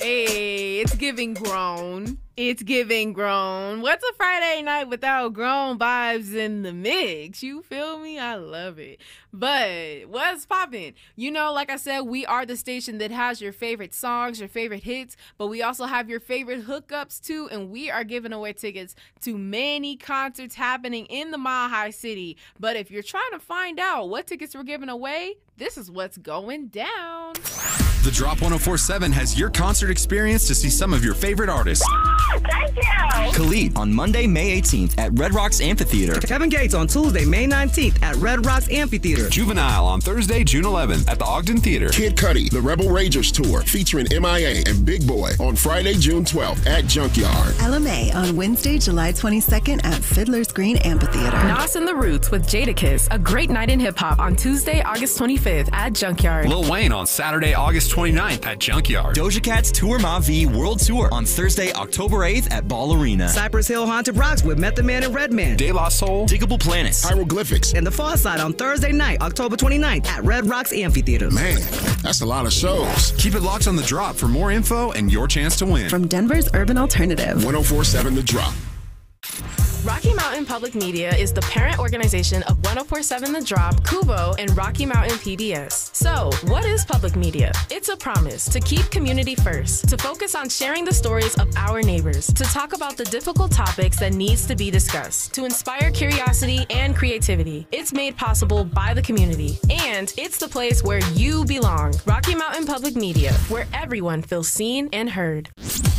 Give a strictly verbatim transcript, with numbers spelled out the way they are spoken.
Hey, it's giving grown. It's giving grown. What's a Friday night without grown vibes in the mix? You feel me? I love it. But what's poppin'? You know, like I said, we are the station that has your favorite songs, your favorite hits, but we also have your favorite hookups too, and we are giving away tickets to many concerts happening in the Mile High City. But if you're trying to find out what tickets we're giving away, this is what's going down. The Drop one oh four point seven has your concert experience to see some of your favorite artists. Thank you. Khalid on Monday, May eighteenth at Red Rocks Amphitheater. Kevin Gates on Tuesday, May nineteenth at Red Rocks Amphitheater. Juvenile on Thursday, June eleventh at the Ogden Theater. Kid Cudi, the Rebel Rangers Tour featuring M I A and Big Boy on Friday, June twelfth at Junkyard. L M A on Wednesday, July twenty-second at Fiddler's Green Amphitheater. Nas and the Roots with Jadakiss, a great night in hip-hop on Tuesday, August twenty-fifth at Junkyard. Lil Wayne on Saturday, August twenty-ninth at Junkyard. Doja Cat's Tour Ma V World Tour on Thursday, October eighth at Ball Arena. Cypress Hill Haunted Rocks with Method Man and Redman. De La Soul. Diggable Planets. Hieroglyphics. And The Far Side on Thursday night, October twenty-ninth at Red Rocks Amphitheater. Man, that's a lot of shows. Keep it locked on The Drop for more info and your chance to win. From Denver's Urban Alternative. one oh four point seven The Drop. Rocky Mountain Public Media is the parent organization of one oh four point seven The Drop, Kubo, and Rocky Mountain P B S. So, what is public media? It's a promise to keep community first, to focus on sharing the stories of our neighbors, to talk about the difficult topics that needs to be discussed, to inspire curiosity and creativity. It's made possible by the community, and it's the place where you belong. Rocky Mountain Public Media, where everyone feels seen and heard.